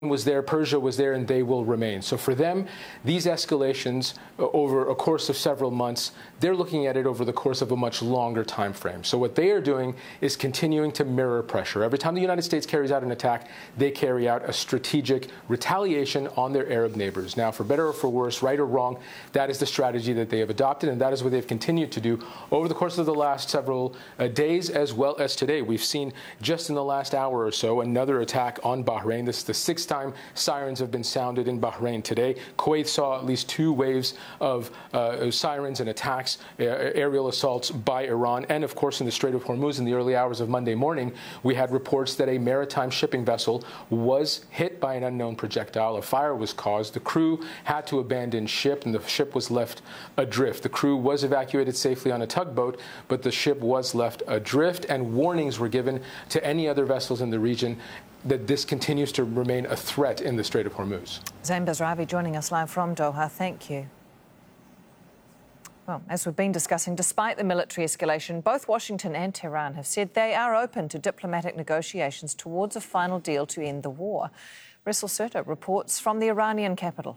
was there, Persia was there, and they will remain. So for them, these escalations over a course of several months, they're looking at it over the course of a much longer time frame. So what they are doing is continuing to mirror pressure. Every time the United States carries out an attack, they carry out a strategic retaliation on their Arab neighbors. Now, for better or for worse, right or wrong, that is the strategy that they have adopted, and that is what they've continued to do over the course of the last several days as well as today. We've seen just in the last hour or so another attack on Bahrain. This is the sixth time sirens have been sounded in Bahrain today. Kuwait saw at least 2 waves of sirens and attacks, aerial assaults by Iran. And, of course, in the Strait of Hormuz in the early hours of Monday morning, we had reports that a maritime shipping vessel was hit by an unknown projectile. A fire was caused. The crew had to abandon ship, and the ship was left adrift. The crew was evacuated safely on a tugboat, but the ship was left adrift, and warnings were given to any other vessels in the region that this continues to remain a threat in the Strait of Hormuz. Zain Basravi joining us live from Doha. Thank you. Well, as we've been discussing, despite the military escalation, both Washington and Tehran have said they are open to diplomatic negotiations towards a final deal to end the war. Ressel Serta reports from the Iranian capital.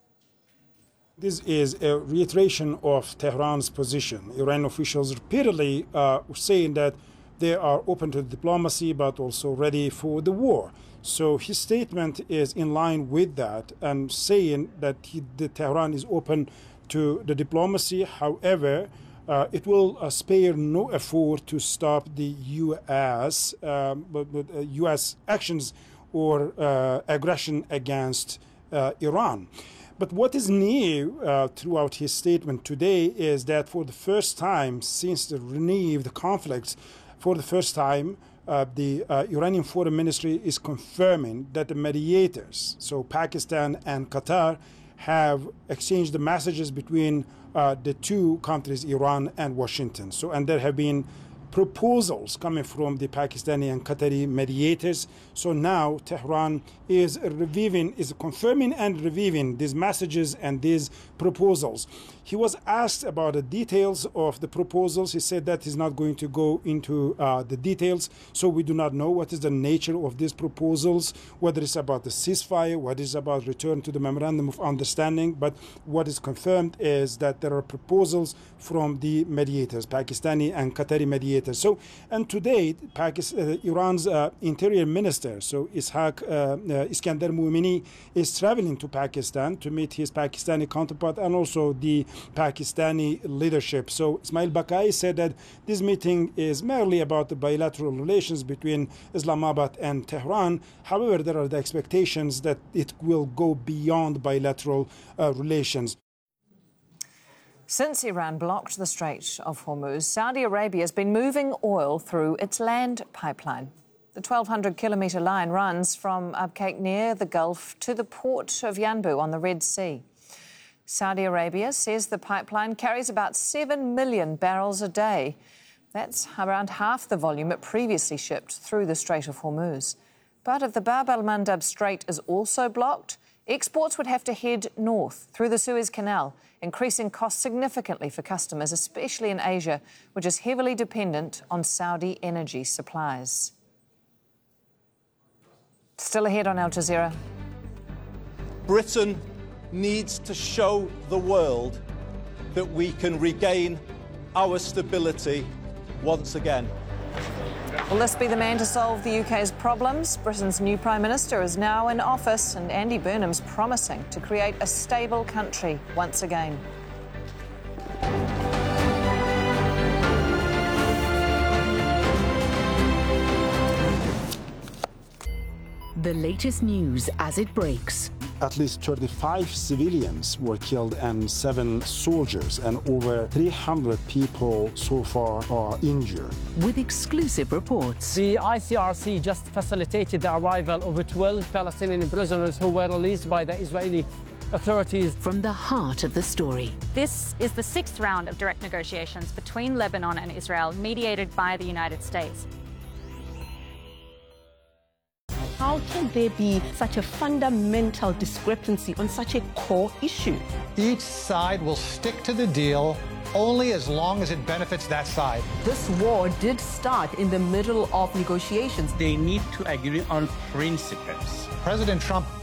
This is a reiteration of Tehran's position. Iranian officials repeatedly were saying that they are open to diplomacy, but also ready for the war. So his statement is in line with that and saying that Tehran is open to the diplomacy. However, it will spare no effort to stop the U.S. U.S. actions or aggression against Iran. But what is new throughout his statement today is that for the first time since the renewed conflicts, for the first time, the Iranian Foreign Ministry is confirming that the mediators, so Pakistan and Qatar, have exchanged the messages between the two countries, Iran and Washington. And there have been proposals coming from the Pakistani and Qatari mediators. So now Tehran is confirming and reviewing these messages and these proposals. He was asked about the details of the proposals. He said that he's not going to go into the details. So we do not know what is the nature of these proposals, whether it's about the ceasefire, whether it's about return to the memorandum of understanding. But what is confirmed is that there are proposals from the mediators, Pakistani and Qatari mediators. And today, Iran's interior minister, Iskandar Moumini, is traveling to Pakistan to meet his Pakistani counterpart and also the Pakistani leadership. So Ismail Baqai said that this meeting is merely about the bilateral relations between Islamabad and Tehran. However, there are the expectations that it will go beyond bilateral relations. Since Iran blocked the Strait of Hormuz, Saudi Arabia has been moving oil through its land pipeline. The 1,200-kilometre line runs from Abqaiq near the Gulf to the port of Yanbu on the Red Sea. Saudi Arabia says the pipeline carries about 7 million barrels a day. That's around half the volume it previously shipped through the Strait of Hormuz. But if the Bab al-Mandab Strait is also blocked, exports would have to head north through the Suez Canal, increasing costs significantly for customers, especially in Asia, which is heavily dependent on Saudi energy supplies. Still ahead on Al Jazeera. Britain needs to show the world that we can regain our stability once again. Will this be the man to solve the UK's problems? Britain's new Prime Minister is now in office, and Andy Burnham's promising to create a stable country once again. The latest news as it breaks. At least 35 civilians were killed and 7 soldiers, and over 300 people so far are injured. With exclusive reports. The ICRC just facilitated the arrival of 12 Palestinian prisoners who were released by the Israeli authorities. From the heart of the story. This is the 6th round of direct negotiations between Lebanon and Israel, mediated by the United States. How can there be such a fundamental discrepancy on such a core issue? Each side will stick to the deal only as long as it benefits that side. This war did start in the middle of negotiations. They need to agree on principles. President Trump